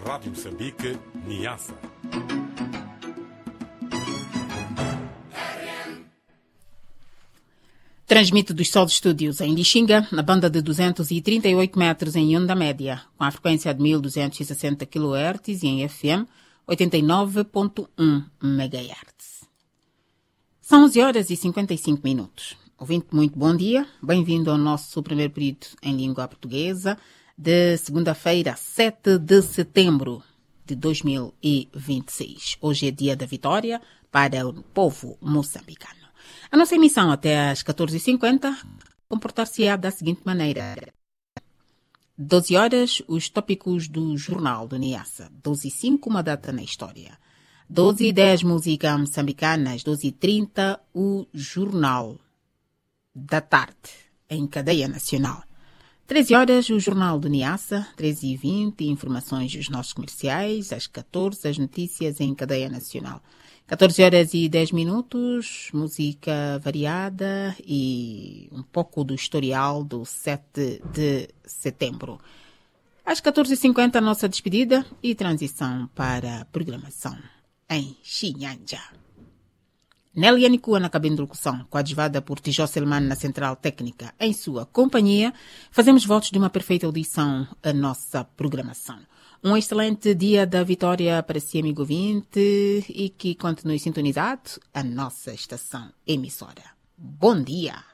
Rádio Moçambique, Niassa. Transmite dos Sol Studios em Lixinga, na banda de 238 metros em onda média, com a frequência de 1260 kHz e em FM 89.1 MHz. São 11 horas e 55 minutos. Ouvinte, muito bom dia. Bem-vindo ao nosso primeiro período em língua portuguesa de segunda-feira, 7 de setembro de 2026. Hoje é dia da vitória para o povo moçambicano. A nossa emissão até às 14h50 comportar-se-á da seguinte maneira. 12 horas, os tópicos do Jornal do Niassa. 12h05, uma data na história. 12h10, música moçambicana. Às 12h30, o Jornal da Tarde, em cadeia nacional. 13 horas, o Jornal do Niassa. 13h20, informações dos nossos comerciais. Às 14h, as notícias em cadeia nacional. 14 horas e 10 minutos, música variada e um pouco do historial do 7 de setembro. Às 14h50, a nossa despedida e transição para a programação em Chinyanja. Nélia Nicua na cabine de locução, coadjuvada por Tijó Selman na central técnica. Em sua companhia, fazemos votos de uma perfeita audição à nossa programação. Um excelente dia da vitória para si, amigo ouvinte, e que continue sintonizado a nossa estação emissora. Bom dia!